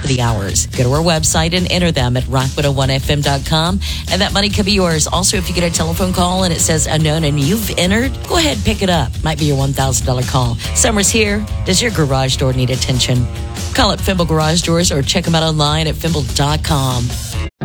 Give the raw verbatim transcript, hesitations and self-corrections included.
top of the hours. Go to our website and enter them at rock one oh one f m dot com, and that money could be yours. Also, if you get a telephone call and it says unknown and you've entered, go ahead and pick it up. Might be your one thousand dollars call. Summer's here. Does your garage door need attention? Call it Fimble Garage Doors or check them out online at fimble dot com.